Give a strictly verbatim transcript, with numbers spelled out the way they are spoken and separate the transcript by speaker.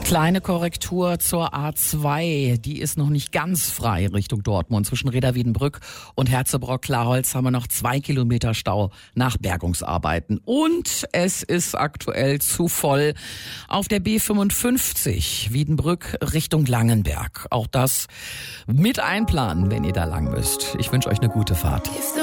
Speaker 1: Kleine Korrektur zur A zwei. Die ist noch nicht ganz frei Richtung Dortmund. Zwischen Reda-Wiedenbrück und Herzebrock-Klarholz haben wir noch zwei Kilometer Stau nach Bergungsarbeiten. Und es ist aktuell zu voll auf der B fünfundfünfzig Wiedenbrück Richtung Langenberg. Auch das mit einplanen, wenn ihr da lang müsst. Ich wünsche euch eine gute Fahrt.